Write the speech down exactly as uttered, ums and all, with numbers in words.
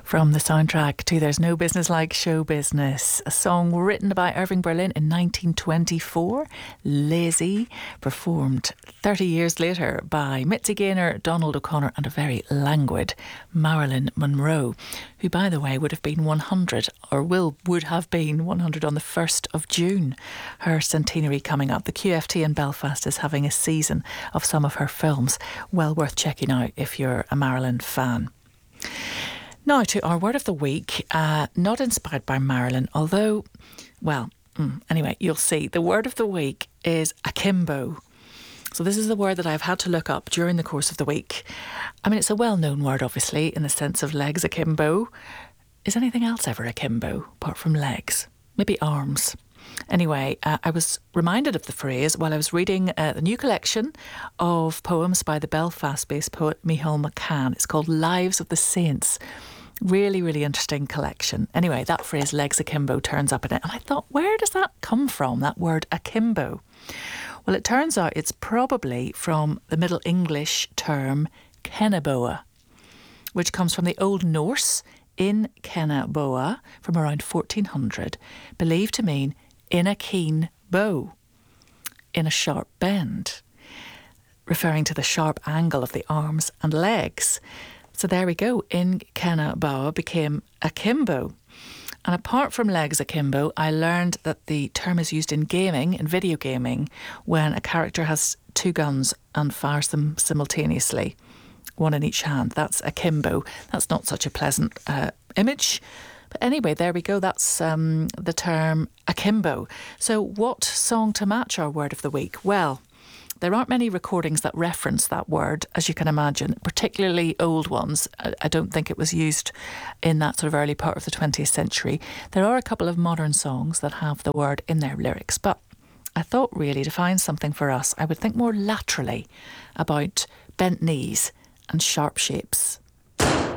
From the soundtrack to There's No Business Like Show Business, a song written by Irving Berlin in nineteen twenty-four, Lazy, performed thirty years later by Mitzi Gaynor, Donald O'Connor and a very languid Marilyn Monroe, who, by the way, would have been one hundred, or will would have been one hundred on the first of June. Her centenary coming up. The Q F T in Belfast is having a season of some of her films. Well worth checking out if you're a Marilyn fan. Now to our word of the week, uh, not inspired by Marilyn, although, well, mm, anyway, you'll see. The word of the week is akimbo. So this is the word that I've had to look up during the course of the week. I mean, it's a well-known word, obviously, in the sense of legs akimbo. Is anything else ever akimbo, apart from legs? Maybe arms. Anyway, uh, I was reminded of the phrase while I was reading uh, the new collection of poems by the Belfast-based poet Micheál McCann. It's called Lives of the Saints. Really, really interesting collection. Anyway, that phrase, legs akimbo, turns up in it. And I thought, where does that come from, that word akimbo? Well, it turns out it's probably from the Middle English term Kennaboa, which comes from the Old Norse in Kennaboa from around fourteen hundred, believed to mean in a keen bow, in a sharp bend, referring to the sharp angle of the arms and legs. So there we go, in Kennaboa became akimbo. And apart from legs akimbo, I learned that the term is used in gaming, in video gaming, when a character has two guns and fires them simultaneously, one in each hand. That's akimbo. That's not such a pleasant uh, image. But anyway, there we go. That's um, the term akimbo. So what song to match our word of the week? Well, there aren't many recordings that reference that word, as you can imagine, particularly old ones. I don't think it was used in that sort of early part of the twentieth century. There are a couple of modern songs that have the word in their lyrics, but I thought really to find something for us, I would think more laterally about bent knees and sharp shapes.